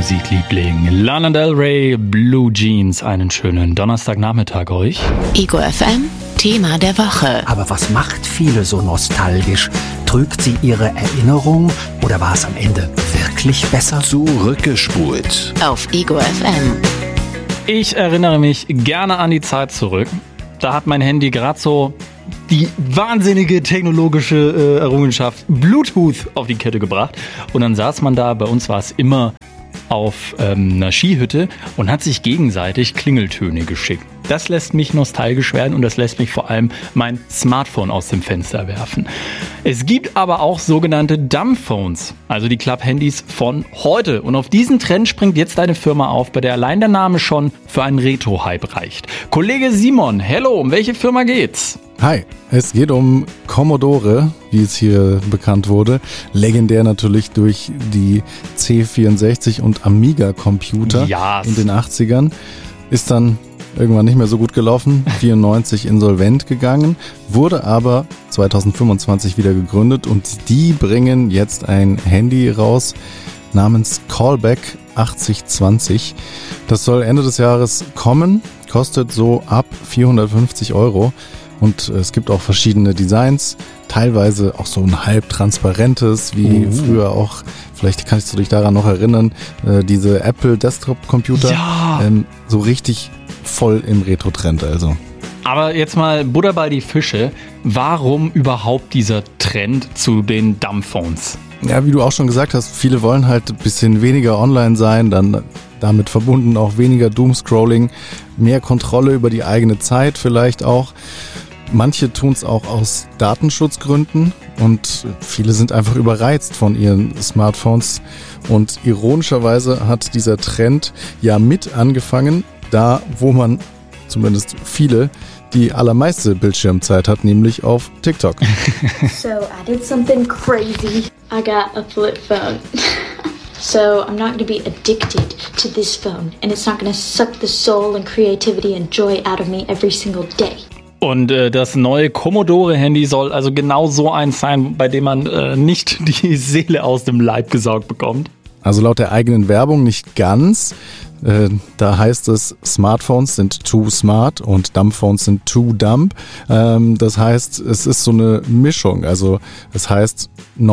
Musikliebling. Lana Del Rey, Blue Jeans. Einen schönen Donnerstagnachmittag euch. Ego FM, Thema der Woche. Aber was macht viele so nostalgisch? Trügt sie ihre Erinnerung oder war es am Ende wirklich besser? Zurückgespult. Auf Ego FM. Ich erinnere mich gerne an die Zeit zurück. Da hat mein Handy gerade so die wahnsinnige technologische Errungenschaft Bluetooth auf die Kette gebracht. Und dann saß man da, bei uns war es immer auf einer Skihütte und hat sich gegenseitig Klingeltöne geschickt. Das lässt mich nostalgisch werden und das lässt mich vor allem mein Smartphone aus dem Fenster werfen. Es gibt aber auch sogenannte Dumbphones, also die Klapp-Handys von heute. Und auf diesen Trend springt jetzt eine Firma auf, bei der allein der Name schon für einen Retro-Hype reicht. Kollege Simon, hello, um welche Firma geht's? Hi, es geht um Commodore, wie es hier bekannt wurde. Legendär natürlich durch die C64 und Amiga-Computer in den 80ern. Ist dann irgendwann nicht mehr so gut gelaufen, 94 insolvent gegangen, wurde aber 2025 wieder gegründet und die bringen jetzt ein Handy raus namens Callback 8020. Das soll Ende des Jahres kommen, kostet so ab 450 €. Und es gibt auch verschiedene Designs, teilweise auch so ein halbtransparentes, wie früher auch, vielleicht kannst du dich daran noch erinnern, diese Apple Desktop Computer, so richtig voll im Retro-Trend also. Aber jetzt mal Butter bei die Fische, warum überhaupt dieser Trend zu den Dumbphones? Ja, wie du auch schon gesagt hast, viele wollen halt ein bisschen weniger online sein, dann damit verbunden auch weniger Doomscrolling, mehr Kontrolle über die eigene Zeit vielleicht auch. Manche tun es auch aus Datenschutzgründen und viele sind einfach überreizt von ihren Smartphones. Und ironischerweise hat dieser Trend ja mit angefangen, da wo man, zumindest viele, die allermeiste Bildschirmzeit hat, nämlich auf TikTok. So I did something crazy. I got a flip phone. So I'm not going to be addicted to this phone and it's not going to suck the soul and creativity and joy out of me every single day. Und das neue Commodore-Handy soll also genau so eins sein, bei dem man nicht die Seele aus dem Leib gesaugt bekommt. Also laut der eigenen Werbung nicht ganz. Da heißt es, Smartphones sind too smart und Dumbphones sind too dumb. Das heißt, es ist so eine Mischung. Also es heißt,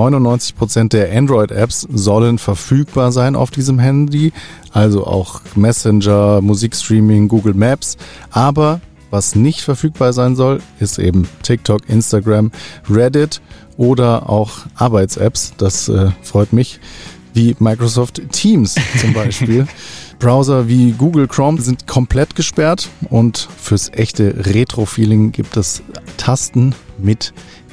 99% der Android-Apps sollen verfügbar sein auf diesem Handy. Also auch Messenger, Musikstreaming, Google Maps. Aber was nicht verfügbar sein soll, ist eben TikTok, Instagram, Reddit oder auch Arbeits-Apps. Das freut mich, wie Microsoft Teams zum Beispiel. Browser wie Google Chrome sind komplett gesperrt und fürs echte Retro-Feeling gibt es Tasten mit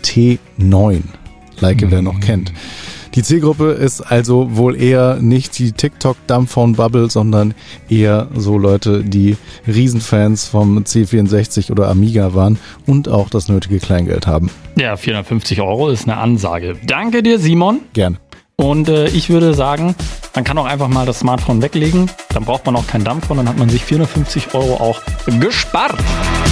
T9, wer noch kennt. Die Zielgruppe ist also wohl eher nicht die TikTok-Dumbphone-Bubble, sondern eher so Leute, die Riesenfans vom C64 oder Amiga waren und auch das nötige Kleingeld haben. Ja, 450 € ist eine Ansage. Danke dir, Simon. Gerne. Und ich würde sagen, man kann auch einfach mal das Smartphone weglegen. Dann braucht man auch kein Dumbphone, dann hat man sich 450 € auch gespart.